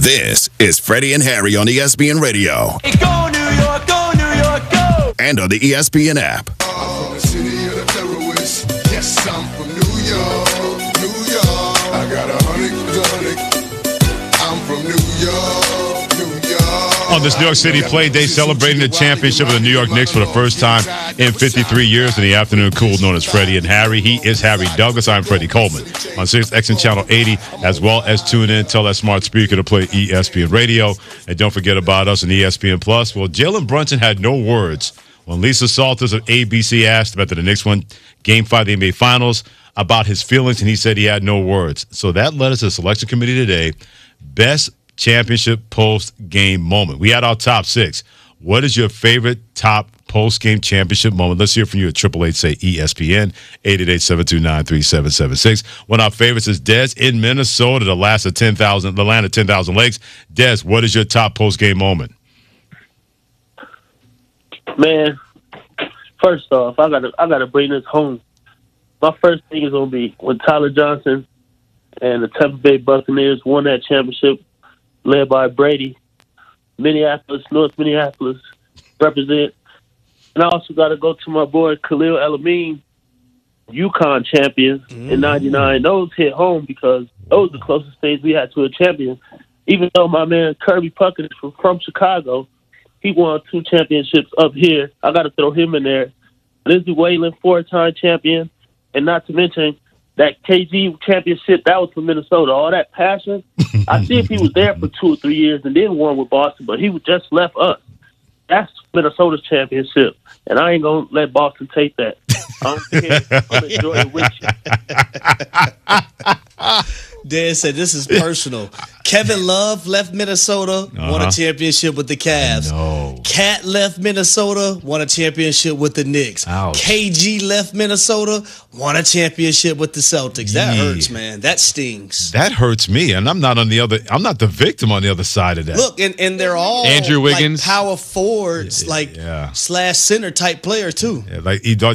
This is Freddie and Harry on ESPN Radio. Hey, go New York, go New York, go! And on the ESPN app. I'm from the city of the terrorists. Yes, I'm from New York, New York. I got 100. I'm from New York, New York. On this New York City play day, celebrating the championship of the New York Knicks for the first time in 53 years in the afternoon cool, known as Freddie and Harry. He is Harry Douglas. I'm Freddie Coleman on 6X and Channel 80, as well as tune in, tell that smart speaker to play ESPN Radio. And don't forget about us on ESPN Plus. Well, Jalen Brunson had no words when Lisa Salters of ABC asked him after the Knicks won Game 5 of the NBA Finals about his feelings, and he said he had no words. So that led us to the selection committee today. Best championship post-game moment. We had our top 6. What is your favorite top post-game championship moment? Let's hear from you at 888-SAY-ESPN, 888-729-3776. One of our favorites is Dez in Minnesota, the land of 10,000 lakes. Dez, what is your top post-game moment? Man, first off, I gotta bring this home. My first thing is gonna be when Tyler Johnson and the Tampa Bay Buccaneers won that championship, led by Brady. Minneapolis, North Minneapolis, represent. And I also got to go to my boy Khalil El-Amin, UConn champions in '99. Those hit home because those are the closest things we had to a champion. Even though my man Kirby Puckett is from Chicago, he won 2 championships up here. I got to throw him in there. Lindsey Whalen, 4-time champion. And not to mention that KG championship, that was from Minnesota. All that passion. I see if he was there for 2 or 3 years and then won with Boston, but he just left us. That's Minnesota's championship, and I ain't going to let Boston take that. I don't care. I'm enjoying it with you. Dan said this is personal. Kevin Love left Minnesota, won a championship with the Cavs. Cat left Minnesota, won a championship with the Knicks. Ouch. KG left Minnesota, won a championship with the Celtics. That hurts, man. That stings. That hurts me, and I'm not the victim on the other side of that. Look, and they're all Andrew Wiggins, like power forwards, slash center type players too. Yeah, like